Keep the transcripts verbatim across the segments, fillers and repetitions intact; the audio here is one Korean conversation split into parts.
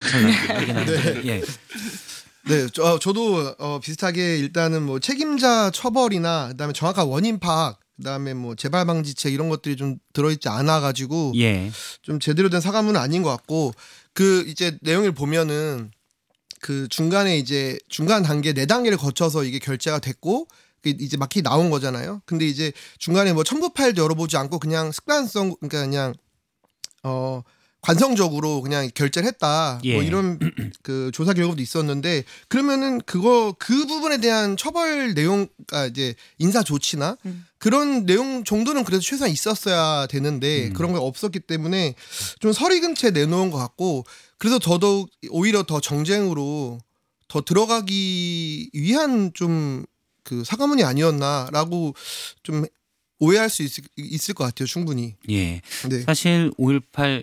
잘나긴 한데. 네. 예. 네, 저, 저도 어, 비슷하게 일단은 뭐 책임자 처벌이나 그다음에 정확한 원인 파악, 그다음에 뭐 재발 방지책 이런 것들이 좀 들어있지 않아 가지고 예. 좀 제대로 된 사과문은 아닌 것 같고, 그 이제 내용을 보면은 그 중간에 이제 중간 단계 네 단계를 거쳐서 이게 결제가 됐고 그 이제 마켓이 나온 거잖아요. 근데 이제 중간에 뭐 첨부 파일도 열어보지 않고 그냥 습관성, 그러니까 그냥 어 관성적으로 그냥 결제를 했다. 예. 뭐 이런 그 조사 결과도 있었는데, 그러면은 그거 그 부분에 대한 처벌 내용, 아 이제 인사 조치나 음. 그런 내용 정도는 그래도 최소한 있었어야 되는데 음. 그런 게 없었기 때문에 좀 설익은 채 내놓은 것 같고, 그래서 더더욱 오히려 더 정쟁으로 더 들어가기 위한 좀 그 사과문이 아니었나라고 좀 오해할 수 있을, 있을 것 같아요, 충분히. 예. 네. 사실 오일팔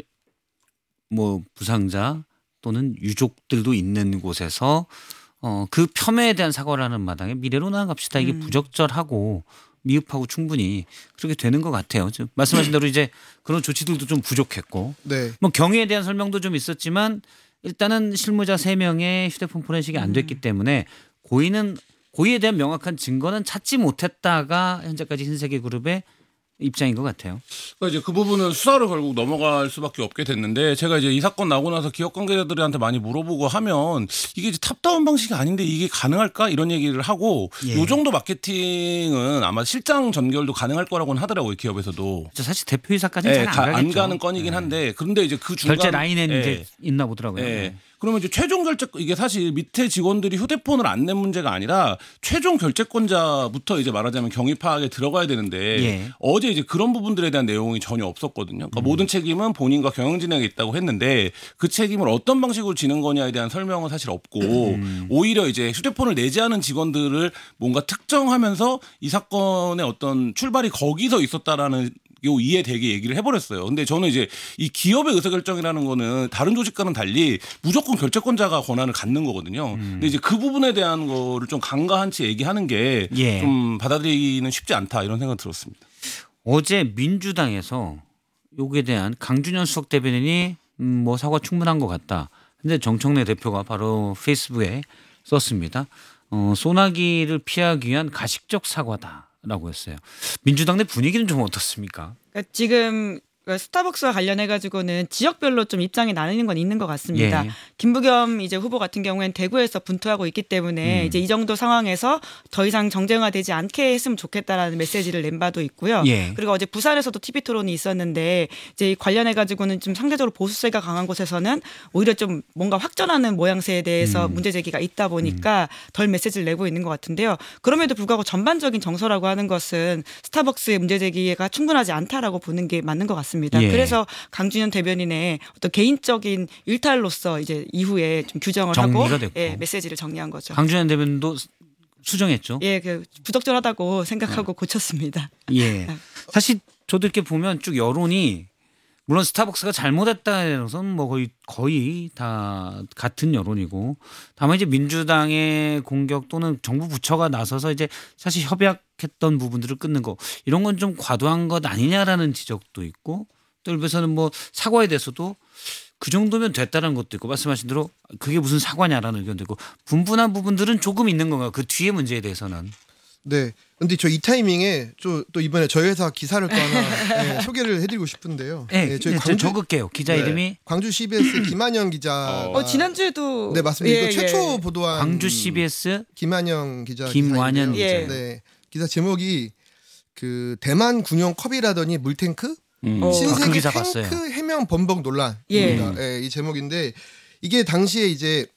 뭐 부상자 또는 유족들도 있는 곳에서 어, 그 폄훼에 대한 사과를 하는 마당에 미래로 나아갑시다. 이게 음. 부적절하고 미흡하고 충분히 그렇게 되는 것 같아요. 지금 말씀하신 대로 이제 그런 조치들도 좀 부족했고, 네. 뭐 경위에 대한 설명도 좀 있었지만 일단은 실무자 세 명의 휴대폰 포렌식이 안 됐기 때문에 고의는 고의에 대한 명확한 증거는 찾지 못했다가 현재까지 흰세계 그룹의 입장인 것 같아요. 그러니까 이제 그 부분은 수사로 결국 넘어갈 수밖에 없게 됐는데, 제가 이제 이 사건 나고 나서 기업 관계자들한테 많이 물어보고 하면 이게 이제 탑다운 방식이 아닌데 이게 가능할까 이런 얘기를 하고, 예. 요 정도 마케팅은 아마 실장 전결도 가능할 거라고는 하더라고요, 기업에서도. 사실 대표이사까지는 예, 잘 가- 안 안 가겠죠. 가는 건이긴 한데, 그런데 이제 그 중간 결제 라인에 예. 이제 있나 보더라고요. 예. 네. 그러면 이제 최종 결제, 이게 사실 밑에 직원들이 휴대폰을 안 낸 문제가 아니라 최종 결제권자부터 이제 말하자면 경위 파악에 들어가야 되는데, 예. 어제 이제 그런 부분들에 대한 내용이 전혀 없었거든요. 그러니까 음. 모든 책임은 본인과 경영진에게 있다고 했는데 그 책임을 어떤 방식으로 지는 거냐에 대한 설명은 사실 없고, 음. 오히려 이제 휴대폰을 내지 않은 직원들을 뭔가 특정하면서 이 사건의 어떤 출발이 거기서 있었다라는 요 이해되게 얘기를 해버렸어요. 근데 저는 이제 이 기업의 의사결정이라는 거는 다른 조직과는 달리 무조건 결재권자가 권한을 갖는 거거든요. 음. 근데 이제 그 부분에 대한 거를 좀 간과한 채 얘기하는 게 좀 예. 받아들이기는 쉽지 않다 이런 생각 들었습니다. 어제 민주당에서 여기에 대한 강준현 수석 대변인이 음, 뭐 사과 충분한 것 같다. 근데 정청래 대표가 바로 페이스북에 썼습니다. 어, 소나기를 피하기 위한 가식적 사과다라고 했어요. 민주당 내 분위기는 좀 어떻습니까? 그러니까 지금 스타벅스와 관련해 가지고는 지역별로 좀 입장이 나뉘는 건 있는 것 같습니다. 예. 김부겸 이제 후보 같은 경우에는 대구에서 분투하고 있기 때문에 음. 이제 이 정도 상황에서 더 이상 정쟁화되지 않게 했으면 좋겠다라는 메시지를 낸 바도 있고요. 예. 그리고 어제 부산에서도 티비 토론이 있었는데 이제 관련해 가지고는 좀 상대적으로 보수세가 강한 곳에서는 오히려 좀 뭔가 확전하는 모양새에 대해서 음. 문제 제기가 있다 보니까 덜 메시지를 내고 있는 것 같은데요. 그럼에도 불구하고 전반적인 정서라고 하는 것은 스타벅스의 문제 제기가 충분하지 않다라고 보는 게 맞는 것 같습니다. 예. 그래서 강준현 대변인의 어떤 개인적인 일탈로서 이제 이후에 좀 규정을 하고 정리가 됐고. 예, 메시지를 정리한 거죠. 강준현 대변인도 수정했죠. 예, 그 부적절하다고 생각하고 고쳤습니다. 예. 사실 저도 이렇게 보면 쭉 여론이 물론 스타벅스가 잘못했다에서는 뭐 거의 거의 다 같은 여론이고, 다만 이제 민주당의 공격 또는 정부 부처가 나서서 이제 사실 협약했던 부분들을 끊는 거 이런 건 좀 과도한 것 아니냐라는 지적도 있고, 또 일부에서는 뭐 사과에 대해서도 그 정도면 됐다는 것도 있고, 말씀하신 대로 그게 무슨 사과냐라는 의견도 있고, 분분한 부분들은 조금 있는 건가 그 뒤에 문제에 대해서는. 네. 근데 저 이 타이밍에 저 또 이번에 저희 회사 기사를 또 하나 네, 소개를 해드리고 싶은데요. 네, 네, 저희 네, 광주, 적을게요. 기자 네, 이름이 광주 씨비에스 김한영 기자. 어, 지난주에도 네 맞습니다. 예, 이거 최초 예. 보도한 광주 씨비에스 김한영 기자. 김완현 기사인데요. 기자. 네. 기사 제목이 그 대만 군용 컵이라더니 물탱크 음. 어. 아, 그 신세계 기사 탱크 봤어요. 해명 범벅 논란입니다. 예. 예, 이 제목인데 이게 당시에 이제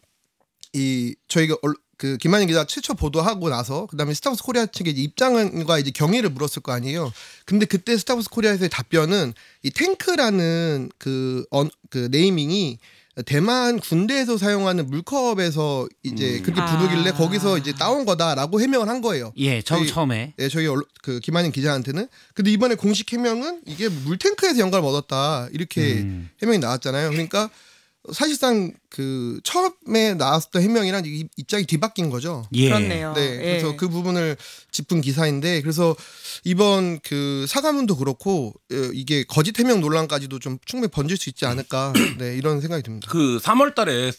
이 저희가 얼- 그 김한영 기자 최초 보도하고 나서 그다음에 스타벅스 코리아 측의 이제 입장과 이제 경위를 물었을 거 아니에요. 근데 그때 스타벅스 코리아에서의 답변은 이 탱크라는 그, 언, 그 네이밍이 대만 군대에서 사용하는 물컵에서 이제 음. 그렇게 아. 부르길래 거기서 이제 따온 거다라고 해명을 한 거예요. 예, 저 저희- 처음에. 예, 저희 언론- 그 김한영 기자한테는. 근데 이번에 공식 해명은 이게 물탱크에서 영감을 얻었다 이렇게 음. 해명이 나왔잖아요. 그러니까 사실상 그 처음에 나왔던 해명이랑 이- 입장이 뒤바뀐 거죠. 예. 그렇네요. 네, 예. 그래서 그 부분을 짚은 기사인데, 그래서 이번 그 사과문도 그렇고 어, 이게 거짓 해명 논란까지도 좀 충분히 번질 수 있지 않을까, 네 이런 생각이 듭니다. 그 삼월 달에